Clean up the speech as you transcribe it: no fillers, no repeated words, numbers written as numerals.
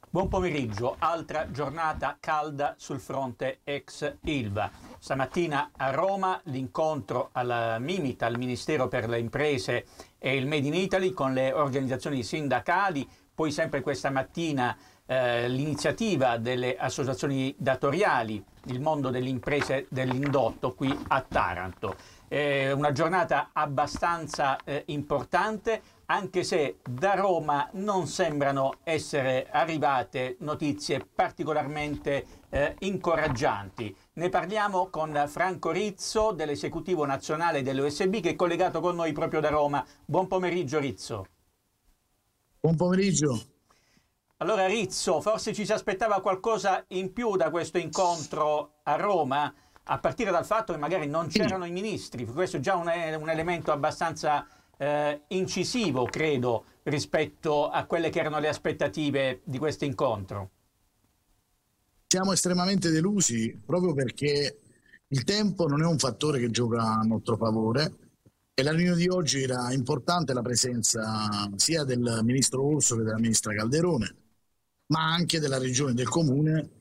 Buon pomeriggio, altra giornata calda sul fronte ex Ilva. Stamattina a Roma l'incontro alla Mimita, al Ministero per le Imprese e il Made in Italy con le organizzazioni sindacali, poi sempre questa mattina l'iniziativa delle associazioni datoriali, il mondo delle imprese dell'indotto qui a Taranto. Una giornata abbastanza importante, anche se da Roma non sembrano essere arrivate notizie particolarmente incoraggianti. Ne parliamo con Franco Rizzo dell'Esecutivo Nazionale dell'OSB, che è collegato con noi proprio da Roma. Buon pomeriggio Rizzo. Buon pomeriggio. Allora Rizzo, forse ci si aspettava qualcosa in più da questo incontro a Roma, a partire dal fatto che magari non c'erano i ministri. Questo è già un elemento abbastanza incisivo, credo, rispetto a quelle che erano le aspettative di questo incontro. Siamo estremamente delusi proprio perché il tempo non è un fattore che gioca a nostro favore e la riunione di oggi era importante la presenza sia del ministro Orso che della ministra Calderone, ma anche della regione e del comune,